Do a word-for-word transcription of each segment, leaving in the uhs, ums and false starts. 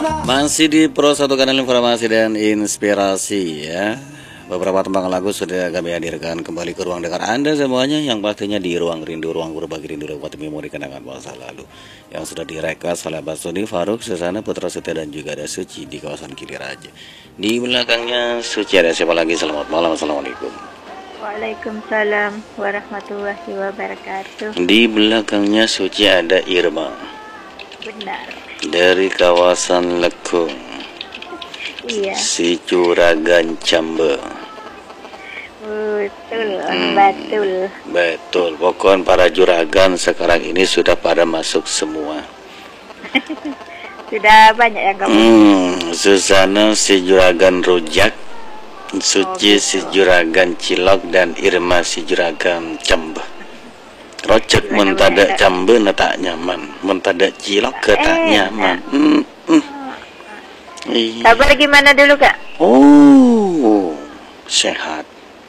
Masih di Pro satu Kanal Informasi dan Inspirasi ya. Beberapa tembang lagu sudah kami hadirkan kembali ke ruang dengar Anda semuanya, yang pastinya di ruang rindu, ruang berbagi rindu lewat memori kenangan masa lalu yang sudah direkas oleh Basuni, Faruk, Susana, Putra Setia, dan juga ada Suci di kawasan Kiliraja. Di belakangnya Suci ada siapa lagi? Selamat malam, assalamualaikum. Waalaikumsalam warahmatullahi wabarakatuh. Di belakangnya Suci ada Irma. Benar. Dari kawasan Lekung. Iya. Si Juragan Cambe. Betul, Hmm, betul. Betul. Pokoknya para juragan sekarang ini sudah pada masuk semua. Sudah banyak yang kamu. Hmm, Susana si Juragan Rujak, Suci Oh, gitu. si Juragan Cilok, dan Irma si Juragan Cambe. Rojak mentada Cambe tak nyaman, mentada Cilok ke tak Eh, nyaman. Hmm, hmm. Iya. Kabar gimana dulu, Kak? Oh, sehat.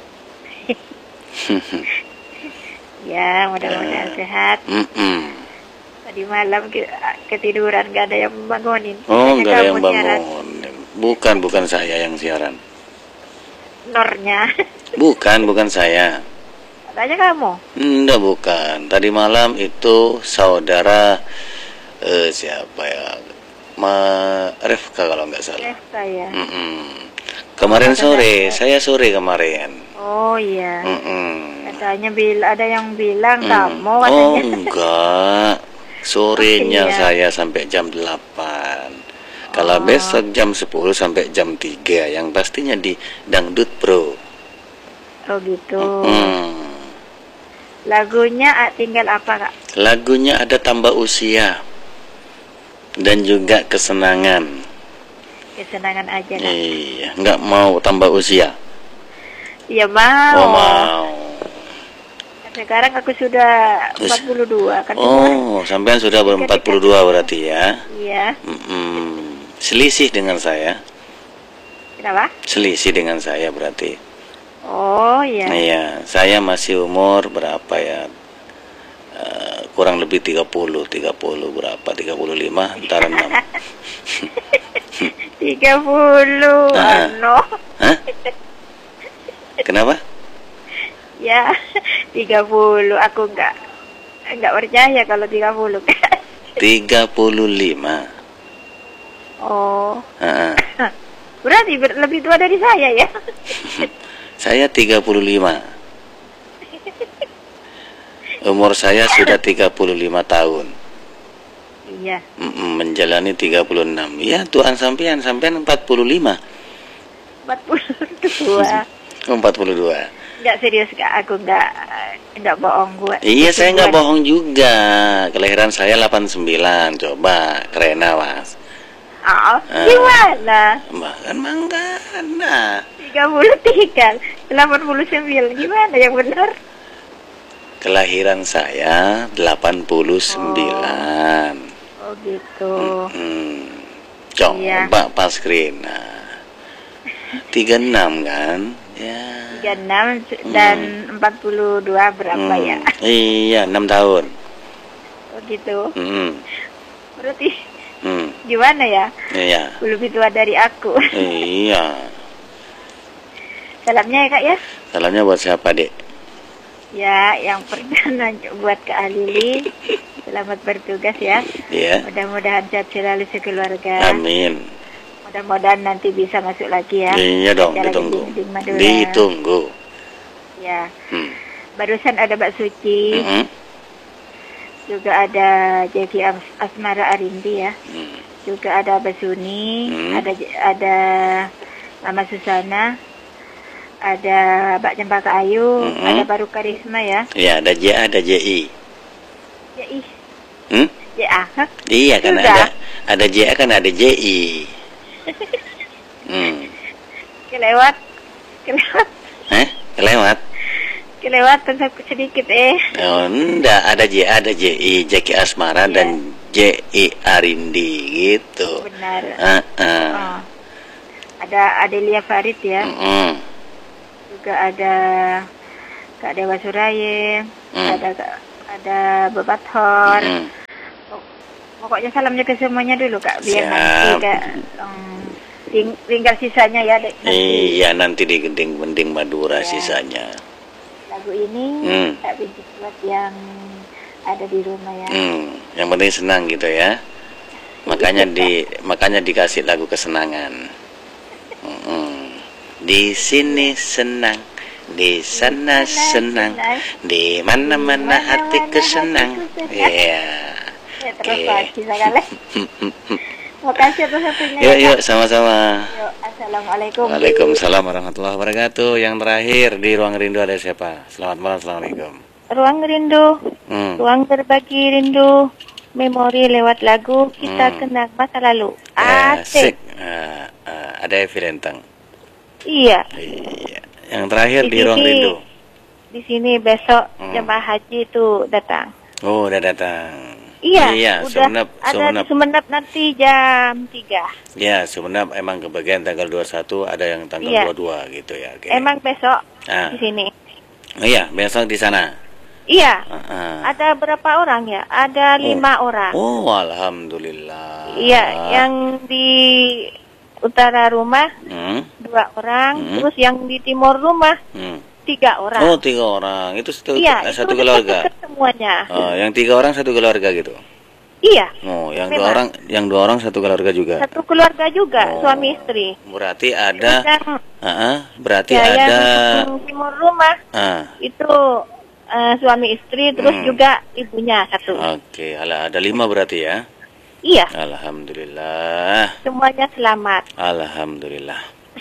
Ya, mudah-mudahan sehat. Mm-mm. Tadi malam ke- ketiduran, gak ada yang bangunin. Oh, Hanya nggak ada kamu yang siaran. bangun. Bukan, bukan saya yang siaran. Nornya. Bukan, bukan saya. Katanya kamu. Enggak, bukan. Tadi malam itu saudara eh, siapa ya? Ma Refka kalau nggak salah. Eh, saya. Mm-mm. Kemarin sore, saya sore kemarin. Oh iya. Mm-mm. Katanya bil ada yang bilang Mm. kamu Oh katanya. enggak, sorenya Oh, iya. saya sampai jam delapan. Kalau Oh. besok jam sepuluh sampai jam tiga, yang pastinya di Dangdut Pro. Oh gitu. Hmm. Lagunya ah, tinggal apa, Kak? Lagunya ada tambah usia dan juga kesenangan. Kesenangan aja, Kak. Iya, nggak mau tambah usia. Iya mau. Oh mau. Sekarang aku sudah empat puluh dua kan. Oh, sampean sudah berempat puluh dua berarti ya? Iya. Mm-mm. Selisih dengan saya. Kenapa? Selisih dengan saya berarti. Oh iya. Iya, saya masih umur berapa ya? Uh, kurang lebih tiga puluh, tiga puluh berapa? tiga puluh lima, antara enam. tiga puluh. Nah. Ano? Hah? Kenapa? Ya, tiga puluh. Aku enggak enggak percaya kalau tiga puluh. tiga puluh lima. Oh. Uh-uh. Berarti ber lebih tua dari saya ya. Saya tiga puluh lima. Umur saya sudah tiga puluh lima tahun. Iya. Mm-mm, menjalani tiga puluh enam. Ya, Tuhan sampean, sampean empat puluh lima. empat puluh dua. empat puluh dua. Enggak serius, Kak. Aku enggak enggak bohong gua. Iya, saya nggak Buat- bohong juga. Kelahiran saya delapan puluh sembilan. Coba, keren Mas. Oh, Ah. gimana? Bahkan Manggana. tiga puluh tiga, delapan puluh sembilan. Gimana yang benar? Kelahiran saya delapan puluh sembilan. Oh, gitu. Hmm. Coba Iya. pas Krina. tiga puluh enam kan? Ya. tiga puluh enam dan empat puluh dua berapa Hmm. ya? Iya, enam tahun. Oh, gitu. Hmm. Berarti Hmm. gimana ya? Iya. Lebih tua dari aku. Iya. Salamnya ya, Kak ya? Salamnya buat siapa, Dek? Ya, yang pertama buat Kak Alili. Selamat bertugas ya. Iya. Mudah-mudahan sehat selalu sekeluarga. Amin. Mudah-mudahan nanti bisa masuk lagi ya. Iya dong, Acara ditunggu. Gending Madura. Ditunggu. Ya. Hmm. Barusan ada Mbak Suci. Mm-mm. Juga ada Jeki As- Asmara Arindi ya. Hmm. Juga ada Basuni, Hmm. ada ada Mama Susana, ada Mbak Cempaka Ayu, Hmm. ada Baru Karisma ya. Iya, ada J A, ada J I. Ya ih, Hmm? ya ah. hah? Iya kan Sudah. ada ada J A kan ada J I. Hmm. Kelewat, kelewat, Eh, kelewat. kelewatan sedikit eh. Oh, enggak, ada J A, ada J I, Jeki Asmara Iya. dan J I Arindi gitu. Benar. Ah, ah. Oh. Ada Adelia Farid ya. Mm-mm. Juga ada Kak Dewa Suraye, Hmm. ada ada Babat Hor. Mm-mm. Pokoknya salamnya ke semuanya dulu Kak, biar Siap. nanti Kak um, ting- tinggal sisanya ya Dek. Nanti Iya, nanti di gending-gending Madura Ya. sisanya. lagu ini Hmm. Kak Binti buat yang ada di rumah ya. Hmm, yang penting senang gitu ya. Makanya di makanya dikasih lagu kesenangan. Mm-mm. Di sini senang, di sana senang, di mana-mana hatiku senang. Iya. Ya, terus Oke. lagi sekali. Makasih atas satunya. Yuk, yuk, sama-sama. Yuk, assalamualaikum. Waalaikumsalam warahmatullahi wabarakatuh. Yang terakhir di Ruang Rindu ada siapa? Selamat malam, assalamualaikum. Ruang rindu, Hmm. ruang berbagi rindu, memori lewat lagu kita Hmm. kenang masa lalu. Asik. Asik. Ah, ah, ada Evi Rentang. Iya. Iya. Yang terakhir di, Di Ruang sini. Rindu. Di sini besok Hmm. jemaah haji itu datang. Oh, udah datang. Iya, Iya, udah Sumenep, ada Sumenep. di Sumenep nanti jam tiga. Ya, Sumenep emang kebagian tanggal dua puluh satu, ada yang tanggal Iya. dua puluh dua gitu ya. Oke. Emang besok Ah. di sini. Oh iya, besok di sana. Iya. Ah, ah. Ada berapa orang ya? Ada lima orang. Oh, alhamdulillah. Iya, yang di utara rumah Hmm? dua orang, Hmm. terus yang di timur rumah Hmm. tiga orang. Oh, tiga orang. Itu satu, Iya, eh, itu satu udah keluarga. deket semuanya. Oh, yang tiga orang satu keluarga gitu. Iya, Oh, yang dua Memang. orang, yang dua orang satu keluarga juga. satu keluarga juga, Oh. suami istri. Berarti ada, Terus yang, ah, ah, berarti ya, ada, yang timur rumah ah, itu eh, suami istri, terus Hmm. juga ibunya satu. oke, ala ada lima berarti ya. Iya, Alhamdulillah, semuanya selamat. alhamdulillah.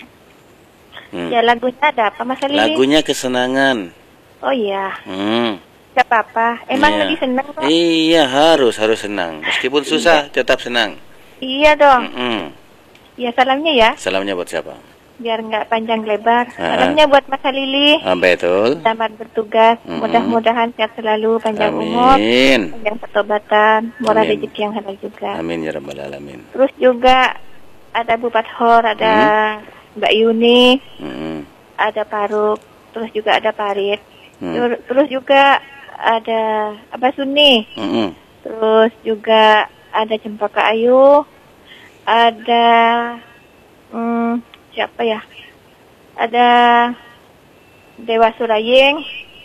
Hmm. Ya lagunya ada apa Mas Ali? Lagunya kesenangan. Oh iya, Hmm. gak apa-apa. Emang Iya. lagi seneng kok. Iya, harus harus senang. Meskipun susah, tetap senang. Iya dong. Mm-mm. Ya salamnya ya, Salamnya buat siapa? biar nggak panjang lebar. Ah. Salamnya buat Mas Lili. Ah, betul. Selamat bertugas. Mm-mm. Mudah-mudahan sehat selalu, panjang umur, Amin. panjang pertobatan, murah Amin. rezeki yang halal juga. Amin ya rabbal alamin. Terus juga ada Bu Pathor, ada Mbak Yuni, Mm-mm. ada Paruk, terus juga ada Parit. Hmm. Ter- Terus juga ada Abah Suni. Mm-mm. Terus juga ada Cempaka Ayu, ada hmm, siapa ya? Ada Dewa Suraying.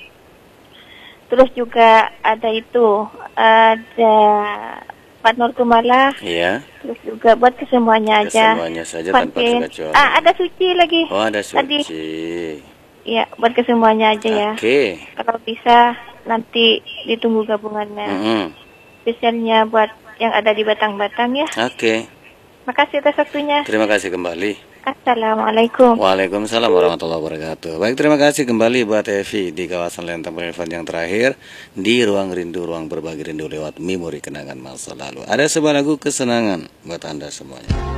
Terus juga ada itu, ada Pak Nur Kumala. Iya. Terus juga buat kesemuanya aja. Kesemuanya saja tanpa Konten. terkecuali. Ah, ada Suci lagi. Oh, ada Tadi. suci. Iya, buat kesemuanya aja ya. Oke. Kalau bisa nanti ditunggu gabungannya. Mm-mm. Spesialnya buat yang ada di Batang-Batang ya. Oke. Makasih atas waktunya. Terima kasih kembali. Assalamualaikum. Waalaikumsalam warahmatullahi wabarakatuh. Baik, terima kasih kembali buat Evi di kawasan Lenteng Penelpon yang terakhir di Ruang Rindu, Ruang Berbagi Rindu lewat memori kenangan masa lalu. Ada sebuah lagu kesenangan buat Anda semuanya.